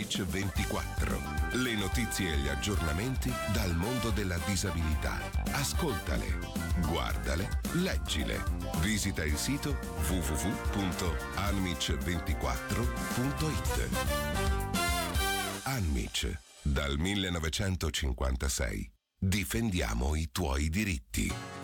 Anmic 24. Le notizie e gli aggiornamenti dal mondo della disabilità. Ascoltale, guardale, leggile. Visita il sito www.anmic24.it. Anmic, dal 1956. Difendiamo i tuoi diritti.